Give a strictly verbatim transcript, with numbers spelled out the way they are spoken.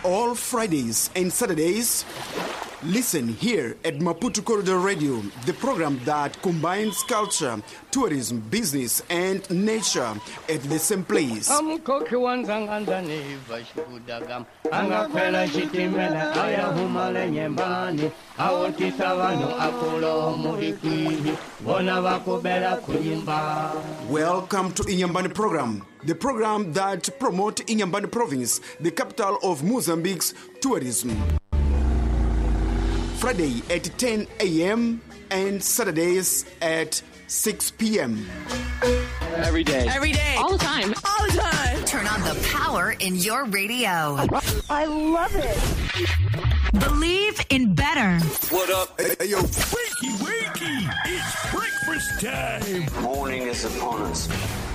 all Fridays and Saturdays. Listen here at Maputo Corridor Radio, the program that combines culture, tourism, business, and nature at the same place. Welcome to Inyambani Program, the program that promotes Inyambani Province, the capital of Mozambique's tourism. Friday at ten a.m. and Saturdays at six p.m. Every day. Every day. All the time. All the time. Turn on the power in your radio. I love it. Believe in better. What up? Hey, hey, yo. Wakey, wakey. It's breakfast time. Morning is upon us.